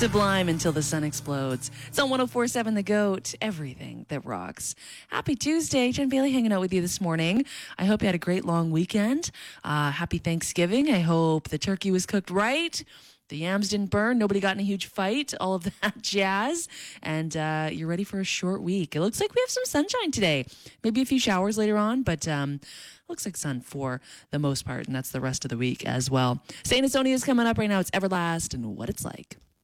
Sublime Until the Sun Explodes. It's on 104.7 The Goat, everything that rocks. Happy Tuesday. Jen Bailey hanging out with you this morning. I hope you had a great long weekend. Happy Thanksgiving. I hope the turkey was cooked right. The yams didn't burn. Nobody got in a huge fight. All of that jazz. And you're ready for a short week. It looks like we have some sunshine today. Maybe a few showers later on, but looks like sun for the most part. And that's the rest of the week as well. St. Antonio is coming up right now. It's Everlast and What It's Like.